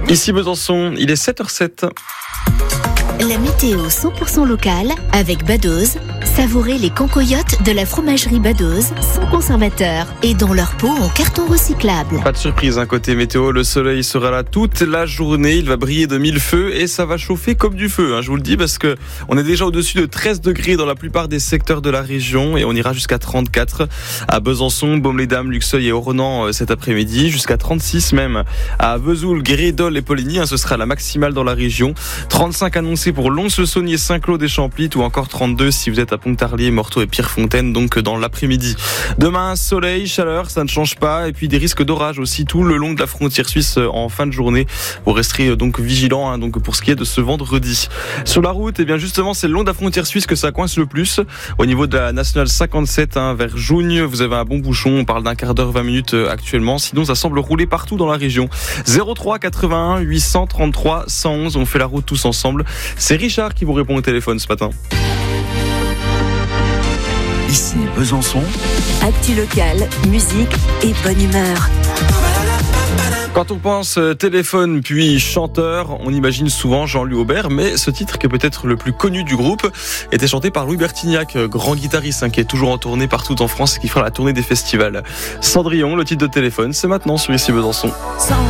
Ici Besançon, il est 7h07. La météo 100% locale avec Badoz. Savourez les cancoyotes de la fromagerie Badoz, sans conservateur et dans leur peau en carton recyclable. Pas de surprise, côté météo, le soleil sera là toute la journée, il va briller de mille feux et ça va chauffer comme du feu, je vous le dis, parce que on est déjà au-dessus de 13 degrés dans la plupart des secteurs de la région et on ira jusqu'à 34 à Besançon, Baume-les-Dames, Luxeuil et Ornans cet après-midi, jusqu'à 36 même à Vesoul, Guéret, Dole et Poligny, ce sera la maximale dans la région. 35 annoncés pour Lons-le-Saunier, Saint-Claude et Champlitte, ou encore 32 si vous êtes à Pontarlier, Morteau et Pierrefontaine, donc dans l'après-midi. Demain, soleil, chaleur, ça ne change pas, et puis des risques d'orage aussi tout le long de la frontière suisse en fin de journée. Vous resterez donc vigilant donc pour ce qui est de ce vendredi. Sur la route, bien justement, c'est le long de la frontière suisse que ça coince le plus. Au niveau de la nationale 57 vers Jougne, vous avez un bon bouchon, on parle d'un quart d'heure, 20 minutes actuellement. Sinon, ça semble rouler partout dans la région. 03 81 833 111, on fait la route tous ensemble. C'est Richard qui vous répond au téléphone ce matin. Ici Besançon. Actu locale, musique et bonne humeur. Quand on pense téléphone puis chanteur, on imagine souvent Jean-Louis Aubert, mais ce titre qui est peut-être le plus connu du groupe était chanté par Louis Bertignac, grand guitariste qui est toujours en tournée partout en France et qui fera la tournée des festivals. Cendrillon, le titre de téléphone, c'est maintenant sur Ici Besançon.